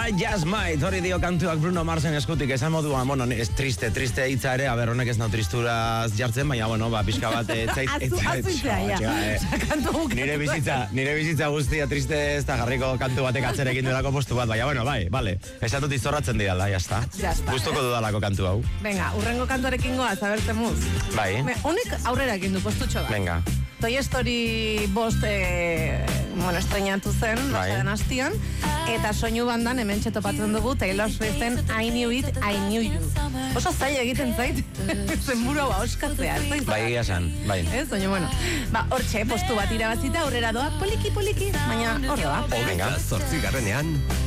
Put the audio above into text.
I just might, hori dio kantuak Bruno Marsen eskutik, esan moduan, bueno, ez triste hitza ere, aber honek ez nau tristuraz jartzen, baina, bueno, pixka bat, nire bizitza guztia triste ez da jarriko kantu batek atzerekin duelako postu bat, baina, bueno, bai, bale, esan dut izorratzen didala, jazta. Gustuko dudalako kantu hau. Venga, urrengo kantuarekin goaz, abertzen muz. Bai. Honek aurrera ekin du, postutxo da. Venga. Toy Story 5 estrenatu zen, basadan hastian, eta soinu bandan hemen txetopatzen dugu Taylor Swiften I Knew It, I Knew You. Oso zaila egiten zait, zenburu hau oskatzea. Bai, egia san, bai. Ez, baina, bueno, hortxe, postu bat irabazita, aurrera doa, poliki, baina hor doa. Venga, 8.